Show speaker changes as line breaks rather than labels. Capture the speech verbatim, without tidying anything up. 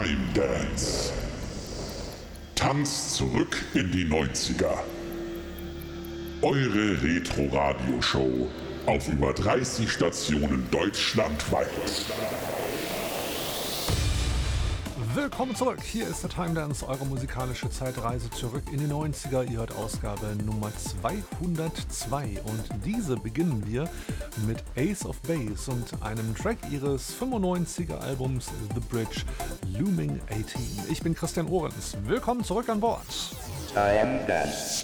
Time Dance. Tanzt zurück in die neunziger. Eure Retro-Radio-Show auf über dreißig Stationen deutschlandweit.
Willkommen zurück, hier ist der Time Dance, eure musikalische Zeitreise zurück in die neunziger. Ihr hört Ausgabe Nummer zweihundertzwei und diese beginnen wir mit Ace of Base und einem Track ihres fünfundneunziger Albums The Bridge, Looming achtzehn. Ich bin Christian Ohrens, willkommen zurück an Bord.
Time Dance.